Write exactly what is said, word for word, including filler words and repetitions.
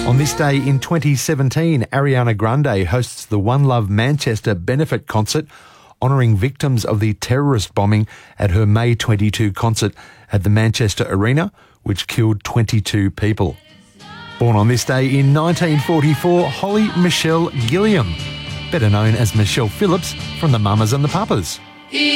On this day in twenty seventeen, Ariana Grande hosts the One Love Manchester benefit concert, honouring victims of the terrorist bombing at her May twenty-second concert at the Manchester Arena, which killed twenty-two people. Born on this day in nineteen forty-four, Holly Michelle Gilliam, better known as Michelle Phillips from the Mamas and the Papas.